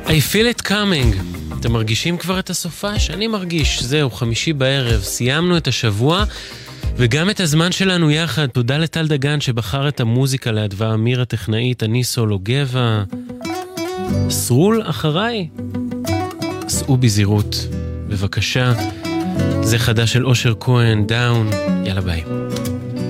I feel it coming. אתם מרגישים כבר את הסופה? שאני מרגיש. זהו, חמישי בערב. סיימנו את השבוע וגם את הזמן שלנו יחד. תודה לטל דגן שבחר את המוזיקה לאדווה אמיר הטכנאית, אני סולו גבע. סרול אחריי. סעו בזירות. בבקשה. זה חדש של אושר כהן, דאון. יאללה ביי.